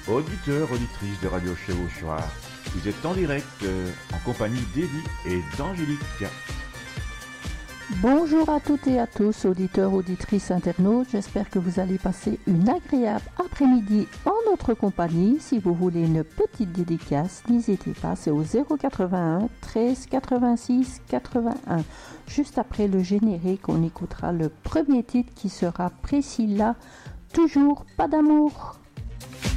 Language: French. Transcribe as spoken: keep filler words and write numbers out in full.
Auditeurs, auditrices de Radio Chevauchoir, vous êtes en direct euh, en compagnie d'Eddie et d'Angélique. Bonjour à toutes et à tous, auditeurs, auditrices, internautes. J'espère que vous allez passer une agréable après-midi en notre compagnie. Si vous voulez une petite dédicace, n'hésitez pas, c'est au zéro quatre-vingt-un treize quatre-vingt-six quatre-vingt-un. Juste après le générique, on écoutera le premier titre qui sera Priscilla, toujours pas d'amour.